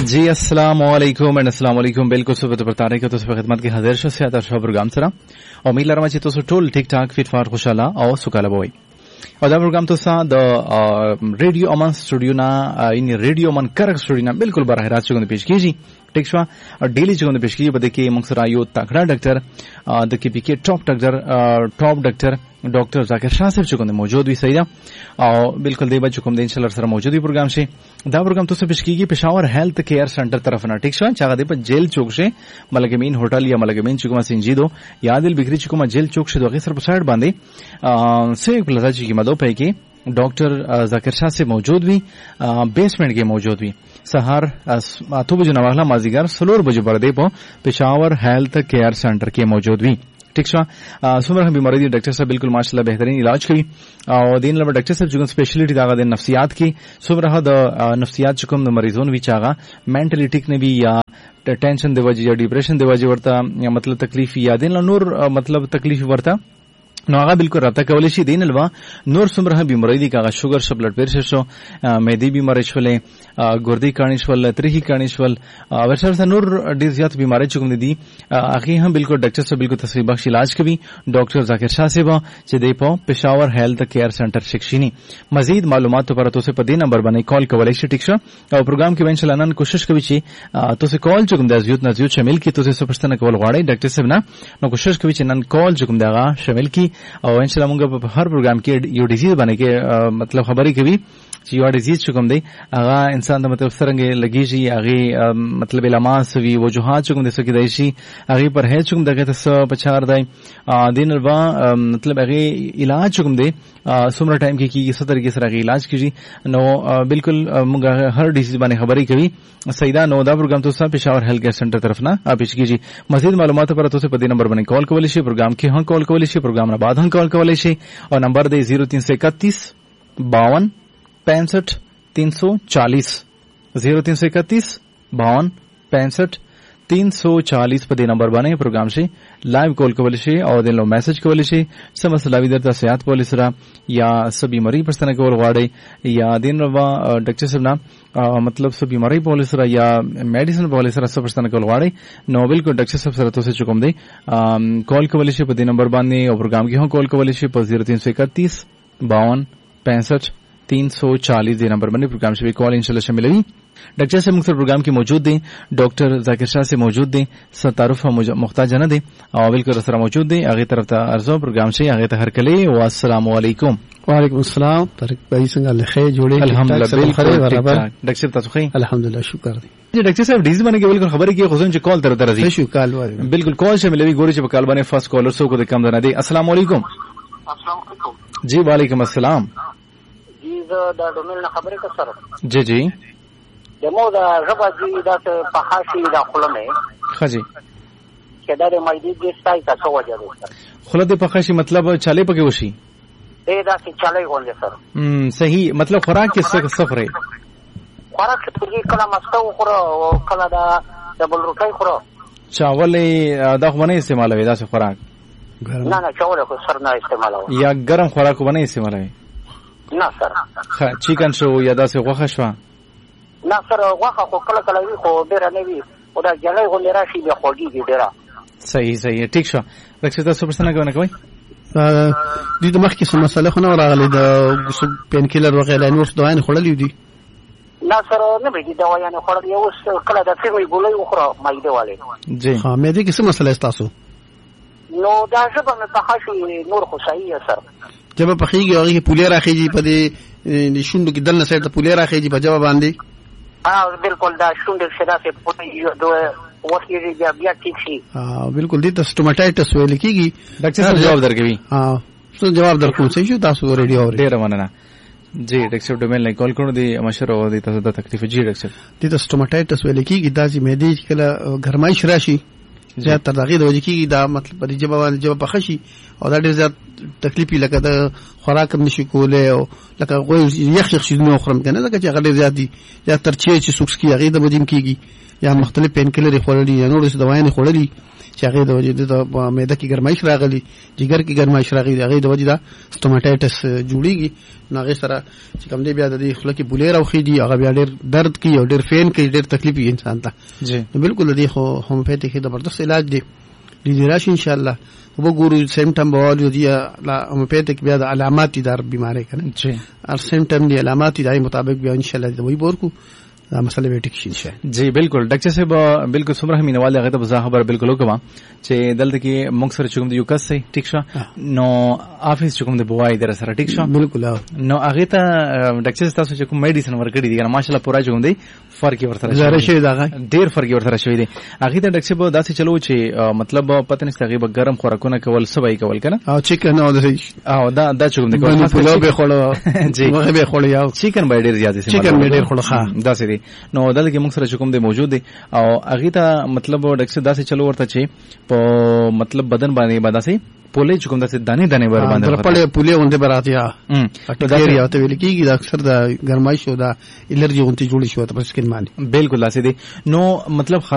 जी अस्सलाम वालेकुम एंड अस्सलाम वालेकुम बिल्कुल सुबह बताने के तो खिदमत की हाजिर शो से आता है प्रोग्राम सरा उम्मीद लरमा ची तो टोल ठीक ठाक फिट फार खुशाला और सुकाला बोई और दा प्रोग्राम तो सा द रेडियो अमन स्टूडियो ना इन रेडियो मन करक स्टूडियो ना बिल्कुल बारह रात चुगन पेश कीजिए ठीक छा और डेली चुगन पेश कीजिए बदे के मकसद आयो तगड़ा डॉक्टर द के पीके टॉप डॉक्टर डॉक्टर जाकिर शाह साहब चुकंदे मौजूद भी सही और बिल्कुल देबा चुकम दे इंशाल्लाह सर मौजूद ही प्रोग्राम से दा प्रोग्राम तो से पेश कीजिए पेशावर हेल्थ केयर सेंटर तरफ ना ठीक छा चागा दे पर जेल चौक से मलगमीन होटल या मलगमीन चुकमा सिंजीदो यादिल बिक्री चुकमा जेल चौक से दो सर साइड बांधे से प्लाजा जी की मदो पे के डॉक्टर जाकिर शाह से मौजूद भी बेसमेंट के मौजूद भी सहार तो बजे नवाला माजीगर सलोर बजे बरदे पो पेशावर हेल्थ केयर सेंटर के मौजूद भी ठीक छा सुमर बीमारी दी डॉक्टर साहब बिल्कुल माशाल्लाह बेहतरीन इलाज करी और दिन लबा डॉक्टर साहब जुगन स्पेशलिटी दागा दे नफ्सियात की सुमर द नफ्सियात चुकम द मरीजों भी चागा मेंटली ठीक ने भी या टेंशन दे वजह या डिप्रेशन दे वजह वर्ता या मतलब तकलीफ या दिन नूर मतलब तकलीफ वर्ता नोगा बिल्कुल रता कवलिशी दिन अलवा नूर सुमरह बीमारी का sugar show blood pressure show मेदी बीमारी शोले गुर्दी कानिशवल त्रिही कानिशवल वैसा नूर डिजियात बीमारी चुकम दी आखिर हम बिल्कुल डॉक्टर से बिल्कुल तस्वीर बख्श इलाज कभी डॉक्टर जाकिर शाह से देपो पेशावर हेल्थ केयर सेंटर शिक्षिनी मजीद मालूमात पर तो से पदे नंबर बने कॉल कवलिशी ठीक और प्रोग्राम के बेंच लाना कोशिश कभी तो से कॉल चुकम दा जयूत नजयूत शामिल की तो से सुपरस्टार कॉल वाड़े डॉक्टर साहब ना कोशिश कभी नन कॉल चुकम दागा शामिल की और इंशाल्लाह मुंगा हर प्रोग्राम के यो डिजीज बने के मतलब खबरी के भी जीवा डिजीज चुकम दे आगा इंसान दा मतलब सरंगे लगी जी आगे मतलब इलामास भी वो जो हाथ चुकम दे सकी दैशी आगे पर है चुकम दगे तस पछार दाई दिन अलवा मतलब आगे इलाज चुकम दे सुमरा टाइम की इस तरीके से आगे इलाज कीजी नो बिल्कुल मुंगा हर डिजीज बने खबरी के भी सईदा नो दा प्रोग्राम तो सा पेशावर हेल्थ केयर सेंटर तरफ ना आप कीजिए मजीद मालूमात पर तो से पदी नंबर बने कॉल कवलिशी प्रोग्राम के हां कॉल कवलिशी प्रोग्राम ना बाद कॉल कवलिशी और नंबर दे 0331 52 65 340 0331 52 65 340 पदे नंबर बने प्रोग्राम से लाइव कॉल कवलिशी और दिन लो मैसेज कवलिशी समस्या विदरता सेहत पॉलिसरा या सभी मरी प्रश्न कॉल वाड़े या दिन रवा डॉक्टर साहब ना मतलब सभी मरी पॉलिसरा या मेडिसिन पॉलिसरा सब प्रश्न कॉल वाड़े नोबेल को डॉक्टर साहब सरतो से चुकम दे कॉल कवलिशी पदे नंबर बने और प्रोग्राम की हो कॉल कवलिशी पर 0331 52 65 340 दे नंबर बने प्रोग्राम से भी कॉल इंशाल्लाह शामिल हुई डॉक्टर से मुख्तर प्रोग्राम की मौजूद दें डॉक्टर जाकिर शाह से मौजूद दें सतारुफ मुख्ताज न दें और बिल्कुल रसरा मौजूद दें आगे तरफ अर्जो प्रोग्राम से आगे तहर कले अस्सलाम वालेकुम वालेकुम अस्सलाम तारिक भाई संग लखे जोड़े अल्हम्दुलिल्लाह डॉक्टर साहब तसखी अल्हम्दुलिल्लाह शुक्र जी डॉक्टर साहब डिजीज बने के बिल्कुल खबर की खुसून कॉल तरह तरह जी कॉल बिल्कुल कॉल से मिले गोरी से कॉल बने फर्स्ट कॉलर सो को कम दना दे अस्सलाम वालेकुम जी वालेकुम अस्सलाम دا ډومل نه خبرې کا سره جی جی دمو دا ربا جی دا په حاشي دا خلنه خجی چې دا د مېدی د ستای تاسو وجه ده خلد په خاشي مطلب چاله پکې وشي اے دا چې چاله غونډه سره صحیح مطلب خوراک کې څه سفره خوراک چې کله مستو خورو او کله دا ډبل روټي خورو چاول دا خو نه استعمالوي دا څه خوراک نه نه چاول خو سر نه استعمالوي یا ګرم خوراک نه استعمالوي نه سر چیکن شو یا دا څه غوښه شو نه سر غوښه خو کله کله وی خو ډیر نه وی او دا جلای غونډه راشي به خوږي ډیره صحیح ٹھیک شو رکشت تاسو پرسنه کوي کوي دې د مخکې څه مسله خو نه راغلي د پین کیلر وغیرہ نور دوايان خړلې دي نه سر نه به دي دوايان خړلې اوس کله د فیمي ګولې وخره مایده والے جی ها مې دې کې څه مسله تاسو نو دا ژبه مې په خاصي نور خو صحیح سر جب پخیږي هغه کې پولی راخیږي په دې شوند کې دلنه سره ته پولی راخیږي په جواب باندې بالکل دا شوند شدا سے پولی دوه وخت بیا ٹھیک شي بالکل دې ته سټوماټایټس ویل کیږي ډاکټر صاحب جواب درکوي څه جواب درکوم څه شو تاسو ریډیو اوري ډیر مننه جی ډاکټر صاحب ډومل نه کال کړو دی مشر او دی تاسو د تکلیف جی ډاکټر دې ته سټوماټایټس ویل کیږي دا چې مې دې کله ګرمایش راشي زیات تر دغه د وجه کیږي دا مطلب په جواب پخشي او دا ډیر زیات تکلیفي لکه د خوراک هم نشي کولای او لکه غوښه یخ شیدونه خورم کنه ځکه چې هغه ډېر زیات دي یا ترچې چې سوکس کی هغه د بدیم کیږي یا مختلف پین کلر خورلي یا نور څه دوايان خورلي چې هغه د وجې د معده کې ګرمایش راغلي جګر کې ګرمایش راغلي هغه د وجې دا سټوماټایټس جوړیږي نو هغه سره چې کوم دی بیا د خله کې بولې راوخی دي هغه بیا ډېر درد کوي او ډېر فین کوي ډېر تکلیف یې انسان ته جی بالکل دی خو هومیوپیتیک زبردست علاج دی دې راشي ان شاء الله وګورو سیمټم بوالو دی لا هومیوپیتیک بیا د علامات دار بیماری کنه جی ار سیمټم دی علامات دی مطابق بیا ان شاء الله دوی ورکو دا مسله به ټیک شي ان شاء الله جی بالکل ډاکټر صاحب بالکل څومره مینواله هغه ته بزا خبر بالکل وکما چې دلته کې موږ سره چوم دی یو کس سي ټیک شه نو افیس چوم دی بوای در سره ټیک شه بالکل نو هغه ته ډاکټر تاسو چې کوم میډیسن ورکړي دي ماشاءالله پورا چوم دی فرق ورته زره شي دا ډیر فرق ورته شوی دی هغه ته ډاکټر صاحب داسې چلو چې مطلب پته نشته هغه به ګرم خوراکونه کول سبای کول کنه او چیکن او دا چوم دی کول پلاو به خوړو جی هغه به خوړو یا چیکن به ډیر زیات سي چیکن به ډیر خوړو ها دا سي نو دلته موږ سره کوم دی موجود دی او هغه ته مطلب ډاکټر داسې چلو ورته چې په مطلب بدن باندې بداسي پوله چکم داسې دانه ور باندې په پوله اونده براتیا اټکری او ته ویل کیږي دا اکثر د ګرمایش او د الرجی اونته جوړ شي ته په سکین باندې بالکل داسې دی نو مطلب